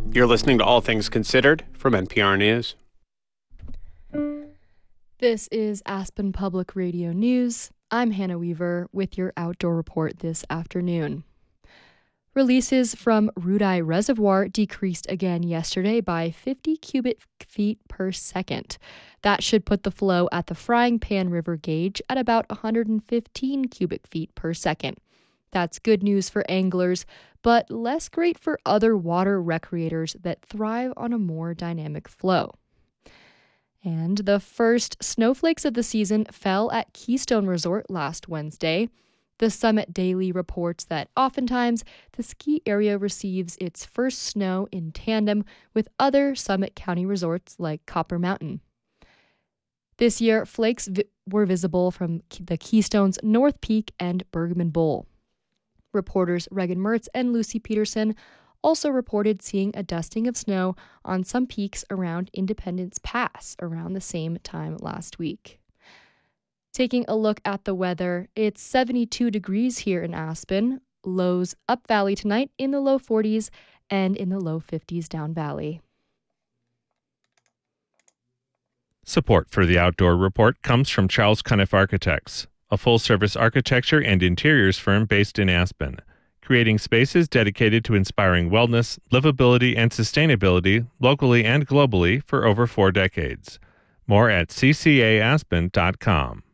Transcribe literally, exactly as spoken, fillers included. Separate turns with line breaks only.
You're listening to All Things Considered from N P R News.
This is Aspen Public Radio News. I'm Hannah Weaver with your outdoor report this afternoon. Releases from Rudai Reservoir decreased again yesterday by fifty cubic feet per second. That should put the flow at the Frying Pan River gauge at about one hundred fifteen cubic feet per second. That's good news for anglers, but less great for other water recreators that thrive on a more dynamic flow. And the first snowflakes of the season fell at Keystone Resort last Wednesday. The Summit Daily reports that oftentimes the ski area receives its first snow in tandem with other Summit County resorts like Copper Mountain. This year, flakes vi- were visible from the Keystone's North Peak and Bergman Bowl. Reporters Regan Mertz and Lucy Peterson also reported seeing a dusting of snow on some peaks around Independence Pass around the same time last week. Taking a look at the weather, it's seventy-two degrees here in Aspen, lows up valley tonight in the low forties and in the low fifties down valley.
Support for the Outdoor Report comes from Charles Cuniff Architects, a full-service architecture and interiors firm based in Aspen, creating spaces dedicated to inspiring wellness, livability, and sustainability locally and globally for over four decades. More at c c a aspen dot com.